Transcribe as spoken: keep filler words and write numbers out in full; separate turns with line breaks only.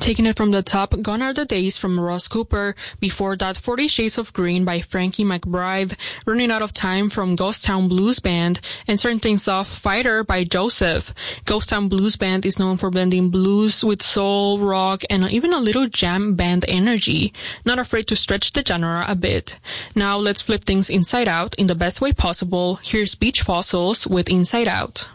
Taking it from the top, Gone Are the Days from Ross Cooper. Before that, Forty Shades of Green by Frankie McBride. Running Out of Time from Ghost Town Blues Band. And starting things off, Fighter by Joseph. Ghost Town Blues Band is known for blending blues with soul, rock, and even a little jam band energy. Not afraid to stretch the genre a bit. Now let's flip things inside out in the best way possible. Here's Beach Fossils with Inside Out.